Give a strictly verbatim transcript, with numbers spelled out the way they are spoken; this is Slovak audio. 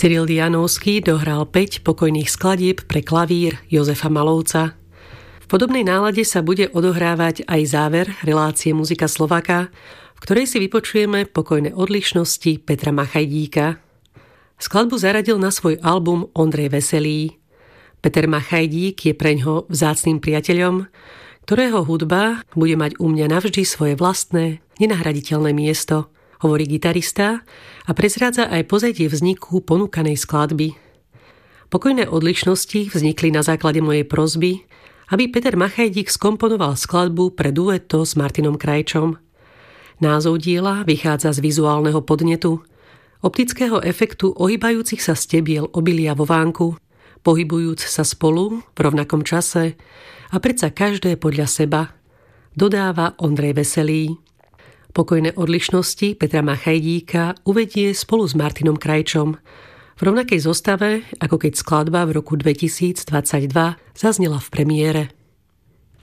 Cyril Dianovský dohral päť pokojných skladieb pre klavír Jozefa Malovca. V podobnej nálade sa bude odohrávať aj záver relácie Muzika Slováka, v ktorej si vypočujeme pokojné odlišnosti Petra Machajdíka. Skladbu zaradil na svoj album Ondrej Veselý. Peter Machajdík je preňho vzácnym priateľom, ktorého hudba bude mať u mňa navždy svoje vlastné, nenahraditeľné miesto, hovorí gitarista a prezrádza aj pozadie vzniku ponúkanej skladby. Pokojné odlišnosti vznikli na základe mojej prosby, aby Peter Machajdík skomponoval skladbu pre dueto s Martinom Krajčom. Názov diela vychádza z vizuálneho podnetu, optického efektu ohýbajúcich sa stebiel obilia vo vánku, pohybujúc sa spolu v rovnakom čase a predsa každé podľa seba, dodáva Ondrej Veselý. Pokojné odlišnosti Petra Machajdíka uvedie spolu s Martinom Krajčom v rovnakej zostave, ako keď skladba v roku dvetisícdvadsaťdva zaznela v premiére.